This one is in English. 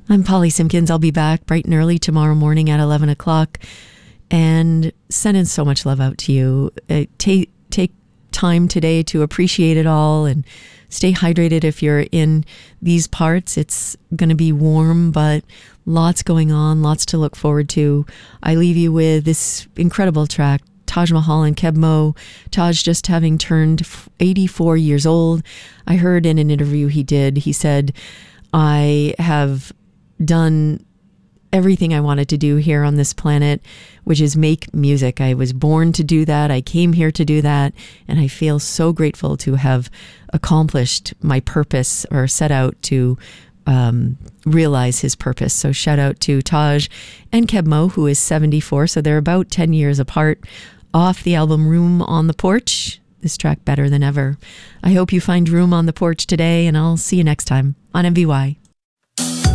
I'm Polly Simpkins. I'll be back bright and early tomorrow morning at 11 o'clock and sending so much love out to you. Take time today to appreciate it all and stay hydrated if you're in these parts. It's going to be warm, but lots going on, lots to look forward to. I leave you with this incredible track, Taj Mahal and Keb Mo. Taj just having turned 84 years old. I heard in an interview he said, I have done everything I wanted to do here on this planet, which is make music. I was born to do that. I came here to do that. And I feel so grateful to have accomplished my purpose or set out to realize his purpose. So shout out to Taj and Keb Mo, who is 74. So they're about 10 years apart, off the album Room on the Porch. This track, Better Than Ever. I hope you find room on the porch today, and I'll see you next time on MVY.